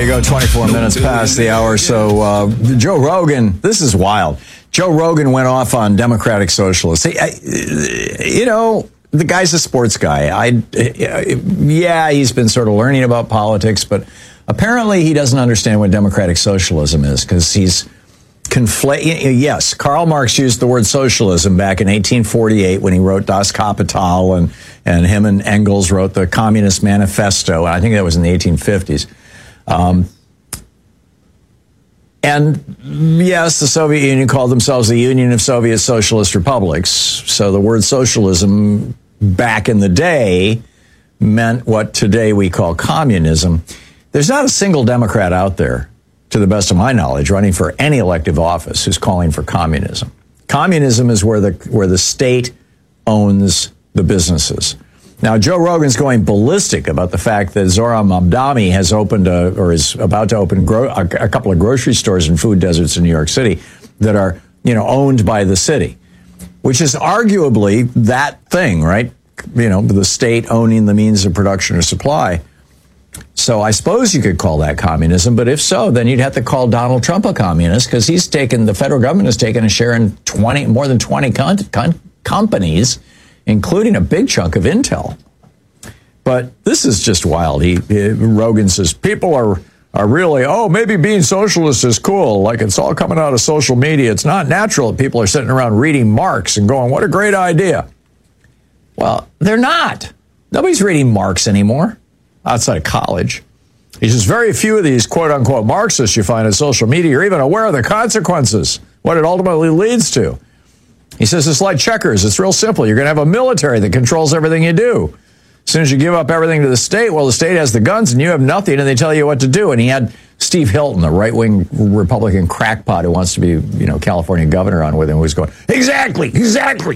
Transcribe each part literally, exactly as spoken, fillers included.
go, twenty-four minutes past the hour. So uh, Joe Rogan, this is wild. Joe Rogan went off on democratic socialists. He, I, you know, the guy's a sports guy. I, yeah, he's been sort of learning about politics, but apparently he doesn't understand what democratic socialism is because he's conflating. Yes, Karl Marx used the word socialism back in eighteen forty-eight when he wrote Das Kapital, and, and him and Engels wrote the Communist Manifesto. I think that was in the eighteen fifties. Um, and yes, the Soviet Union called themselves the Union of Soviet Socialist Republics. So the word socialism back in the day meant what today we call communism. There's not a single Democrat out there, to the best of my knowledge, running for any elective office who's calling for communism. Communism is where the where the state owns the businesses. Now, Joe Rogan's going ballistic about the fact that Zohran Mamdani has opened a, or is about to open gro- a, a couple of grocery stores and food deserts in New York City that are, you know, owned by the city, which is arguably that thing, right? You know, the state owning the means of production or supply. So I suppose you could call that communism, but if so, then you'd have to call Donald Trump a communist because he's taken, the federal government has taken a share in twenty, more than twenty con- con- companies, including a big chunk of Intel. But this is just wild. He, he Rogan says people are are really, oh, maybe being socialist is cool. Like it's all coming out of social media. It's not natural that people are sitting around reading Marx and going, what a great idea. Well, they're not. Nobody's reading Marx anymore outside of college. He says very few of these quote unquote Marxists you find on social media are even aware of the consequences, what it ultimately leads to. He says it's like checkers. It's real simple. You're going to have a military that controls everything you do. As soon as you give up everything to the state, well, the state has the guns and you have nothing, and they tell you what to do. And he had Steve Hilton, the right-wing Republican crackpot who wants to be, you know, California governor, on with him, who's going, exactly, exactly.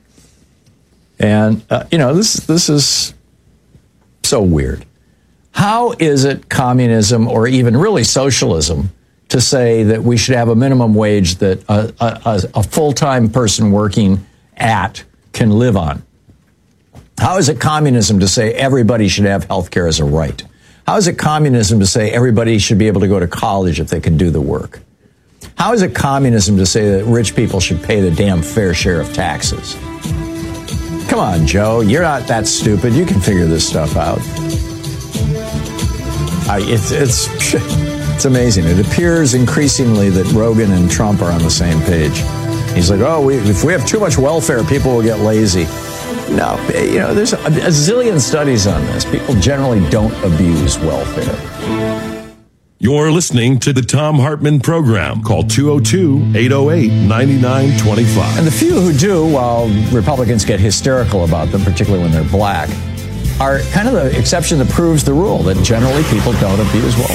And, uh, you know, this this is so weird. How is it communism or even really socialism to say that we should have a minimum wage that a, a, a full-time person working at can live on? How is it communism to say everybody should have health care as a right? How is it communism to say everybody should be able to go to college if they can do the work? How is it communism to say that rich people should pay the damn fair share of taxes? Come on, Joe, you're not that stupid. You can figure this stuff out. I, it's, it's, it's amazing. It appears increasingly that Rogan and Trump are on the same page. He's like, oh, we, if we have too much welfare, people will get lazy. No, you know, there's a, a zillion studies on this. People generally don't abuse welfare. You're listening to the Thom Hartmann Program. Call two oh two, eight oh eight, nine nine two five. And the few who do, while Republicans get hysterical about them, particularly when they're black, are kind of the exception that proves the rule, that generally people don't abuse welfare.